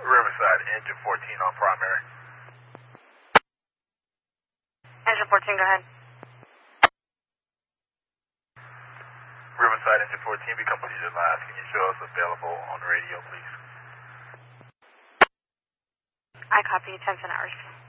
Riverside, engine 14 on primary. Engine 14, go ahead. Riverside, engine 14, we completed last. Can you show us available on the radio, please? I copy, 10 hours.